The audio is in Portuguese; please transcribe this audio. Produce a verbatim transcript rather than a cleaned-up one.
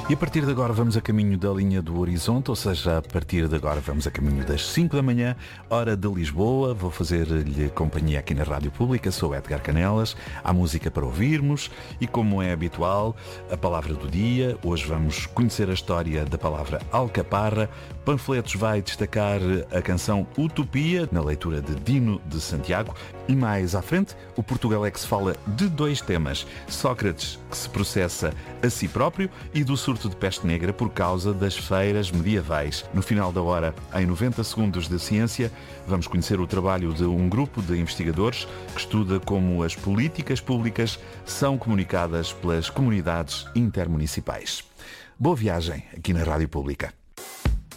E a partir de agora vamos a caminho da linha do horizonte, ou seja, a partir de agora vamos a caminho das cinco da manhã, hora de Lisboa. Vou fazer-lhe companhia aqui na Rádio Pública, sou Edgar Canelas. Há música para ouvirmos e, como é habitual, a palavra do dia. Hoje vamos conhecer a história da palavra alcaparra. Panfletos vai destacar a canção Utopia, na leitura de Dino de Santiago. E mais à frente, o Portugalex fala de dois temas. Sócrates, que se processa a si próprio, e do surto de peste negra por causa das feiras medievais. No final da hora, em noventa segundos de ciência, vamos conhecer o trabalho de um grupo de investigadores que estuda como as políticas públicas são comunicadas pelas comunidades intermunicipais. Boa viagem aqui na Rádio Pública.